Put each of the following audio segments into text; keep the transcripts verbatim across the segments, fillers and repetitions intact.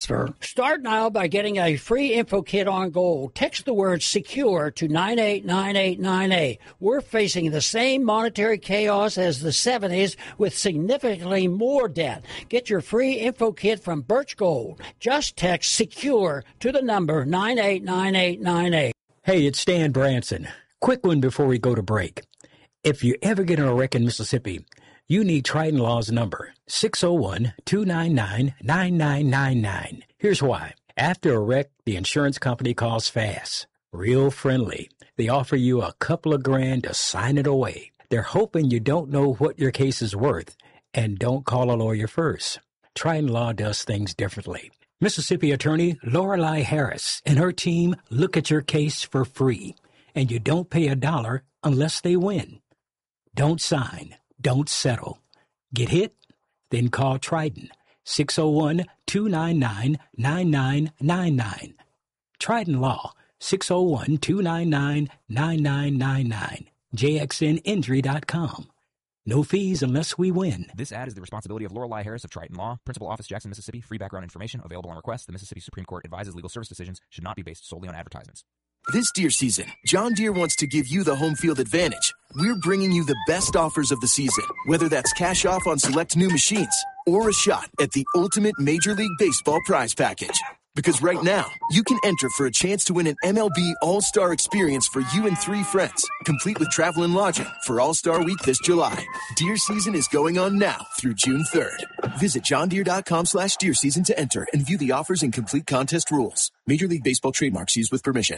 transfer. Start now by getting a free info kit on gold. Text the word SECURE to nine eight nine eight nine eight. We're facing the same monetary chaos as the seventies with significantly more debt. Get your free info kit from Birch Gold. Just text SECURE to the number nine eight nine eight nine eight. Hey, it's Stan Branson. Quick one before we go to break. If you ever get in a wreck in Mississippi, you need Triton Law's number, six oh one, two nine nine, nine nine nine nine. Here's why. After a wreck, the insurance company calls fast, real friendly. They offer you a couple of grand to sign it away. They're hoping you don't know what your case is worth and don't call a lawyer first. Triton Law does things differently. Mississippi attorney Lorelei Harris and her team look at your case for free, and you don't pay a dollar unless they win. Don't sign. Don't settle. Get hit? Then call Triton, six oh one, two nine nine, nine nine nine nine. Triton Law, six oh one, two nine nine, nine nine nine nine. J X N injury dot com. No fees unless we win. This ad is the responsibility of Lorelei Harris of Triton Law, Principal Office, Jackson, Mississippi. Free background information available on request. The Mississippi Supreme Court advises legal service decisions should not be based solely on advertisements. This deer season, John Deere wants to give you the home field advantage. We're bringing you the best offers of the season, whether that's cash off on select new machines or a shot at the ultimate Major League Baseball prize package. Because right now, you can enter for a chance to win an M L B All-Star experience for you and three friends, complete with travel and lodging for All-Star Week this July. Deer season is going on now through June third. Visit johndeere.com slash deer season to enter and view the offers and complete contest rules. Major League Baseball trademarks used with permission.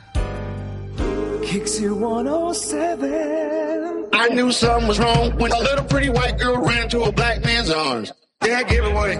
Kixie one oh seven. I knew something was wrong when a little pretty white girl ran to a black man's arms. Dad gave away